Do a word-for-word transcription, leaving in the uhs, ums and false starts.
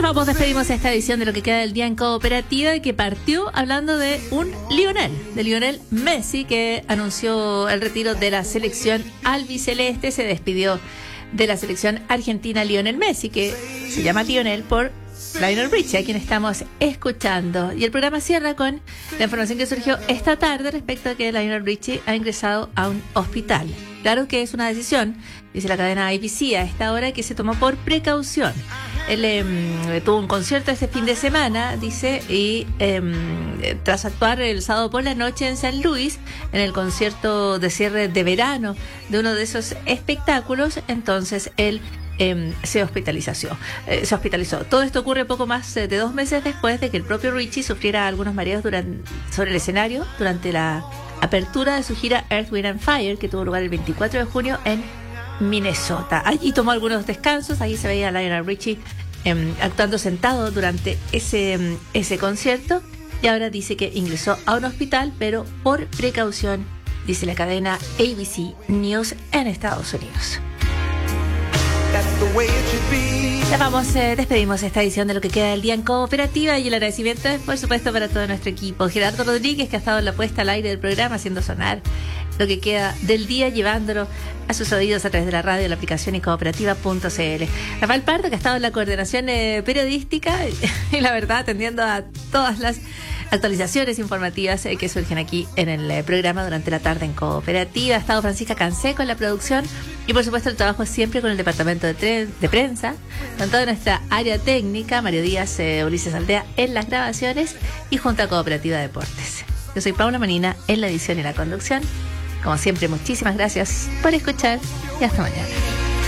vamos, despedimos esta edición de Lo que queda del día en Cooperativa, que partió hablando de un Lionel, de Lionel Messi, que anunció el retiro de la selección albiceleste. Se despidió de la selección argentina Lionel Messi, que se llama Lionel por Lionel Richie, a quien estamos escuchando. Y el programa cierra con la información que surgió esta tarde respecto a que Lionel Richie ha ingresado a un hospital. Claro que es una decisión, dice la cadena A B C a esta hora, que se tomó por precaución. Él eh, tuvo un concierto este fin de semana, dice, y eh, tras actuar el sábado por la noche en San Luis, en el concierto de cierre de verano de uno de esos espectáculos, entonces él eh, se hospitalizó. Eh, se hospitalizó. Todo esto ocurre poco más de dos meses después de que el propio Richie sufriera algunos mareos durante, sobre el escenario durante la apertura de su gira Earth, Wind and Fire, que tuvo lugar el veinticuatro de junio en Minnesota. Allí tomó algunos descansos, allí se veía a Lionel Richie eh, actuando sentado durante ese, ese concierto, y ahora dice que ingresó a un hospital, pero por precaución, dice la cadena A B C News en Estados Unidos. Ya vamos, eh, despedimos esta edición de Lo que queda del día en Cooperativa, y el agradecimiento es, por supuesto, para todo nuestro equipo. Gerardo Rodríguez, que ha estado en la puesta al aire del programa, haciendo sonar lo que queda del día, llevándolo a sus oídos a través de la radio, la aplicación y cooperativa punto c l. Rafael Pardo, que ha estado en la coordinación eh, periodística y, la verdad, atendiendo a todas las actualizaciones informativas eh, que surgen aquí en el eh, programa durante la tarde en Cooperativa. Ha estado Francisca Canseco en la producción, y por supuesto el trabajo es siempre con el departamento de, tre- de prensa, con toda nuestra área técnica, Mario Díaz, eh, Ulises Aldea en las grabaciones, y junto a Cooperativa Deportes. Yo soy Paula Manina en la edición y la conducción. Como siempre, muchísimas gracias por escuchar y hasta mañana.